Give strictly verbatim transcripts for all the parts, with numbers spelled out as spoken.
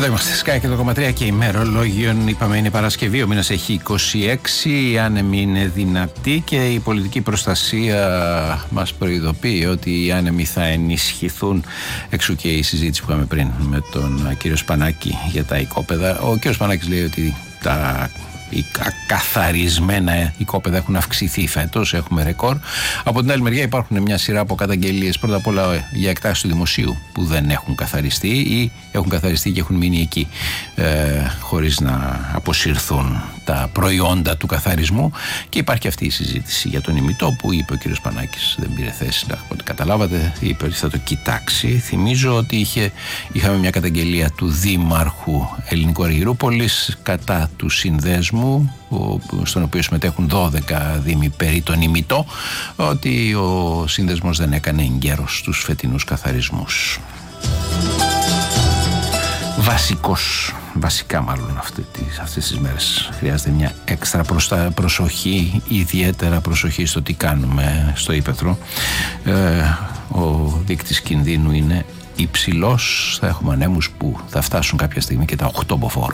Εδώ είμαστε, Sky και το κόμμα τρία και ημερολόγιον. Είπαμε είναι Παρασκευή, ο μήνας έχει είκοσι έξι, η άνεμη είναι δυνατή και η πολιτική προστασία μας προειδοποιεί ότι οι άνεμοι θα ενισχυθούν. Εξού και η συζήτηση που είχαμε πριν με τον κύριο Σπανάκη για τα οικόπεδα. Ο κύριος Σπανάκης λέει ότι τα οι καθαρισμένα οικόπεδα έχουν αυξηθεί φέτος, έχουμε ρεκόρ. Από την άλλη μεριά υπάρχουν μια σειρά από καταγγελίες, πρώτα απ' όλα για εκτάσεις του δημοσίου που δεν έχουν καθαριστεί ή έχουν καθαριστεί και έχουν μείνει εκεί ε, χωρίς να αποσυρθούν τα προϊόντα του καθαρισμού. Και υπάρχει αυτή η συζήτηση για τον ημιτό που είπε ο κ. Πανάκης, δεν πήρε θέση, από ό,τι καταλάβατε, είπε ότι θα το κοιτάξει. Θυμίζω ότι είχε, είχαμε μια καταγγελία του Δήμαρχου Ελληνικού Αργυρούπολης κατά του συνδέσμου, στον οποίο συμμετέχουν δώδεκα δήμοι περί τον ημιτό, ότι ο σύνδεσμος δεν έκανε εγκαίρος στους φετινούς καθαρισμούς. Βασικός, βασικά μάλλον αυτή, αυτές τις μέρες χρειάζεται μια έξτρα προσοχή, ιδιαίτερα προσοχή στο τι κάνουμε στο ύπαιθρο. Ε, ο δείκτης κινδύνου είναι υψηλός, θα έχουμε ανέμους που θα φτάσουν κάποια στιγμή και τα οκτώ μποφόρ.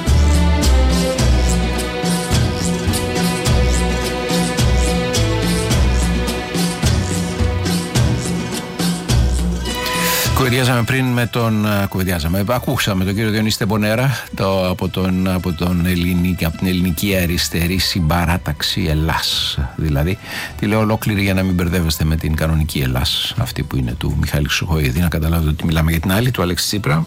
Κουβεντιάζαμε πριν με τον. Κουβεντιάζαμε, ακούσαμε τον κύριο Διονύση Τεμπονέρα το, από, τον, από, τον ελληνική, από την ελληνική αριστερή συμπαράταξη Ελλάς. Δηλαδή, τη λέω ολόκληρη για να μην μπερδεύεστε με την κανονική Ελλάς, αυτή που είναι του Μιχάλη Χρυσοχοΐδη, να καταλάβετε ότι μιλάμε για την άλλη, του Αλέξη Τσίπρα.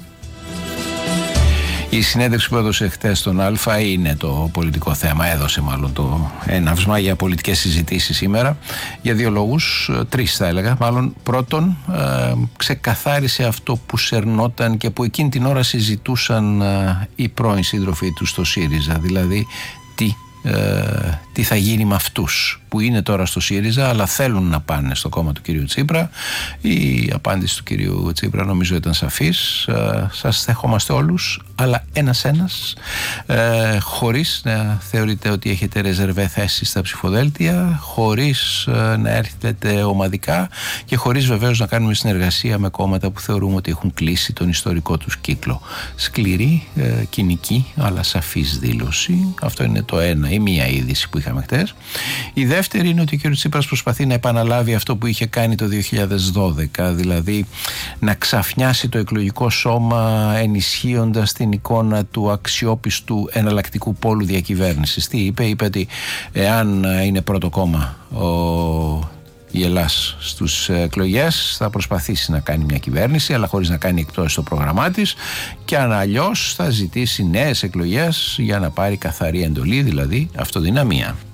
Η συνέντευξη που έδωσε χτες στον Α είναι το πολιτικό θέμα, έδωσε μάλλον το έναυσμα για πολιτικές συζητήσεις σήμερα, για δύο λόγους, τρεις θα έλεγα. Μάλλον πρώτον, ε, ξεκαθάρισε αυτό που σερνόταν και που εκείνη την ώρα συζητούσαν ε, οι πρώην σύντροφοι του στο ΣΥΡΙΖΑ, δηλαδή τι, ε, τι θα γίνει με αυτούς που είναι τώρα στο ΣΥΡΙΖΑ αλλά θέλουν να πάνε στο κόμμα του κυρίου Τσίπρα. Η απάντηση του κυρίου Τσίπρα νομίζω ήταν σαφής. Ε, σας δεχόμαστε όλους, αλλά ένας-ένας, ε, χωρίς να θεωρείτε ότι έχετε ρεζερβέ θέσεις στα ψηφοδέλτια, χωρίς ε, να έρθετε ομαδικά και χωρίς βεβαίως να κάνουμε συνεργασία με κόμματα που θεωρούμε ότι έχουν κλείσει τον ιστορικό τους κύκλο. Σκληρή, ε, κοινική, αλλά σαφής δήλωση. Αυτό είναι το ένα, η μία είδηση που είχαμε χτες. Η δεύτερη είναι ότι ο κ. Τσίπρας προσπαθεί να επαναλάβει αυτό που είχε κάνει το δύο χιλιάδες δώδεκα, δηλαδή να ξαφνιάσει το εκλογικό σώμα ενισχύοντας την εικόνα του αξιόπιστου εναλλακτικού πόλου διακυβέρνησης. Τι είπε, είπε ότι εάν είναι πρώτο κόμμα ο η Ελλάς στους εκλογές θα προσπαθήσει να κάνει μια κυβέρνηση αλλά χωρίς να κάνει εκτός το πρόγραμμά της, και αν αλλιώς θα ζητήσει νέες εκλογές για να πάρει καθαρή εντολή, δηλαδή αυτοδυναμία.